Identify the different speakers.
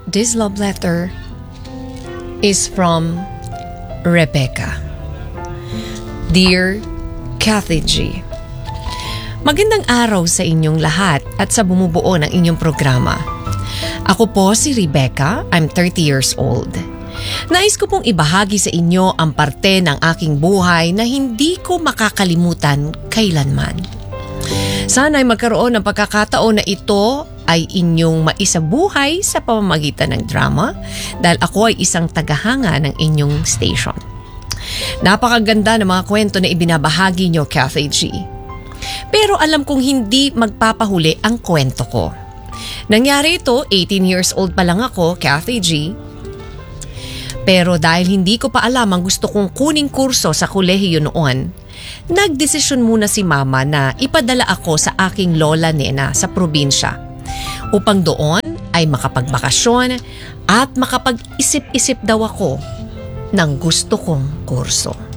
Speaker 1: this love letter is from Rebecca. Dear Kathy G, magandang araw sa inyong lahat at sa bumubuo ng inyong programa. Ako po si Rebecca, I'm 30 years old. Nais ko pong ibahagi sa inyo ang parte ng aking buhay na hindi ko makakalimutan kailanman. Sana ay magkaroon ng pagkakataon na ito ay inyong maisabuhay sa pamamagitan ng drama dahil ako ay isang tagahanga ng inyong station. Napakaganda ng mga kwento na ibinabahagi nyo, Kathy G. Pero alam kong hindi magpapahuli ang kwento ko. Nangyari ito, 18 years old pa lang ako, Kathy G. Pero dahil hindi ko pa alam ang gusto kong kuning kurso sa kolehiyo noon, nagdesisyon muna si mama na ipadala ako sa aking lola nena sa probinsya upang doon ay makapagbakasyon at makapag-isip-isip daw ako ng gusto kong kurso.